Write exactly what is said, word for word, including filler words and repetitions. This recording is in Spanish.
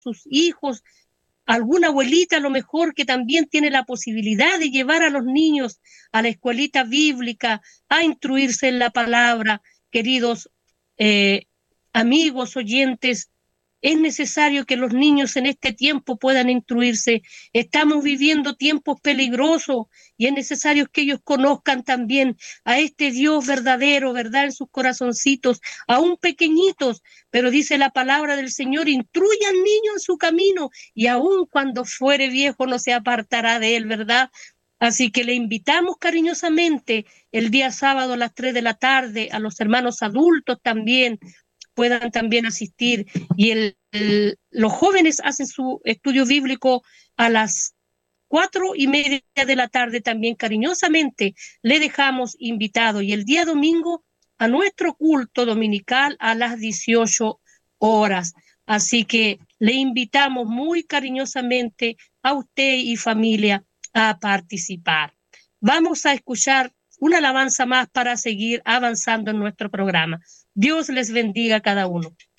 sus hijos, alguna abuelita a lo mejor que también tiene la posibilidad de llevar a los niños a la escuelita bíblica, a instruirse en la palabra. Queridos eh, amigos, oyentes, es necesario que los niños en este tiempo puedan instruirse. Estamos viviendo tiempos peligrosos y es necesario que ellos conozcan también a este Dios verdadero, ¿verdad? En sus corazoncitos, aún pequeñitos, pero dice la palabra del Señor, instruye al niño en su camino y aún cuando fuere viejo no se apartará de él, ¿verdad? Así que le invitamos cariñosamente el día sábado a las tres de la tarde, a los hermanos adultos también, puedan también asistir. Y el, el, los jóvenes hacen su estudio bíblico a las cuatro y media de la tarde también cariñosamente le dejamos invitado. Y el día domingo a nuestro culto dominical a las dieciocho horas. Así que le invitamos muy cariñosamente a usted y familia a participar. Vamos a escuchar una alabanza más para seguir avanzando en nuestro programa. Dios les bendiga a cada uno.